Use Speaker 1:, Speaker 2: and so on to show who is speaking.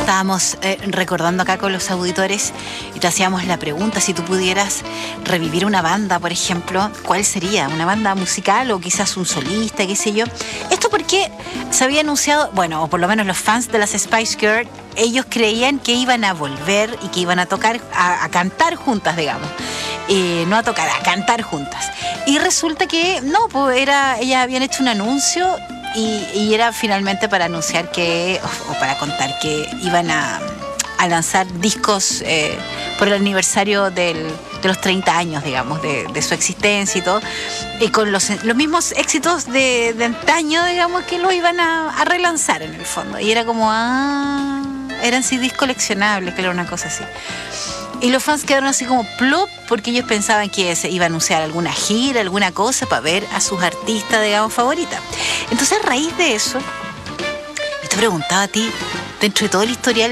Speaker 1: Estábamos recordando acá con los auditores y te hacíamos la pregunta, si tú pudieras revivir una banda, por ejemplo, ¿cuál sería? ¿Una banda musical o quizás un solista, qué sé yo? Esto porque se había anunciado, bueno, o por lo menos los fans de las Spice Girls, ellos creían que iban a volver y que iban a tocar, a cantar juntas, digamos. No a tocar, a cantar juntas. Y resulta que no, pues ellas habían hecho un anuncio y era finalmente para anunciar que, o para contar que iban a lanzar discos por el aniversario de los 30 años, digamos, de su existencia y todo, y con los mismos éxitos de antaño, digamos, que lo iban a relanzar en el fondo. Y era como, eran CDs coleccionables, que era una cosa así. Y los fans quedaron así como plop, porque ellos pensaban que se iba a anunciar alguna gira, alguna cosa para ver a sus artistas, digamos, favoritas. Entonces, a raíz de eso, yo te preguntaba a ti, dentro de todo el historial